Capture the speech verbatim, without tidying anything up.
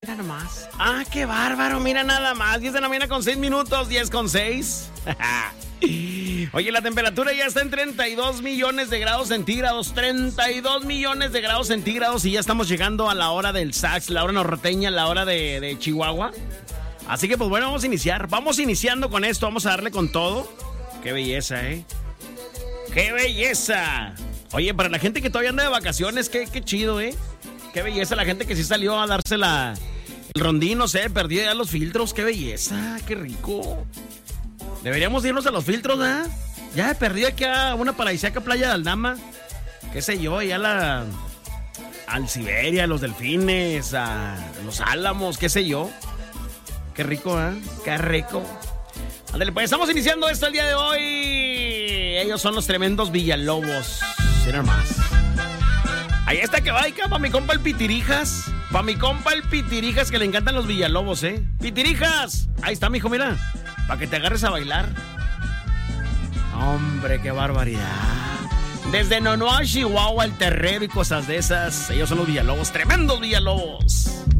Mira nomás. Ah, qué bárbaro, mira nada más. diez de la mañana con seis minutos, diez con seis. Oye, la temperatura ya está en treinta y dos millones de grados centígrados. treinta y dos millones de grados centígrados y ya estamos llegando a la hora del sax, la hora norteña, la hora de, de Chihuahua. Así que pues bueno, vamos a iniciar. Vamos iniciando con esto, vamos a darle con todo. Qué belleza, ¿eh? ¡Qué belleza! Oye, para la gente que todavía anda de vacaciones, qué, qué chido, ¿eh? Qué belleza, la gente que sí salió a darse la, el rondín, no sé, perdió ya los filtros. Qué belleza, qué rico. Deberíamos irnos a los filtros, ¿eh? Ya he perdido aquí a una paradisíaca playa de Aldama. Qué sé yo, ya la... al Siberia, a los delfines, a los álamos, qué sé yo. Qué rico, ¿eh? Qué rico. Ándale, pues estamos iniciando esto el día de hoy. Ellos son los tremendos Villalobos. Miren más. Ahí está que va, para mi compa el Pitirijas. Para mi compa el Pitirijas, que le encantan los Villalobos, ¿eh? ¡Pitirijas! Ahí está, mijo, mira. Para que te agarres a bailar. Hombre, qué barbaridad. Desde Nonoa, Chihuahua, el Terrero y cosas de esas. Ellos son los Villalobos, tremendos Villalobos.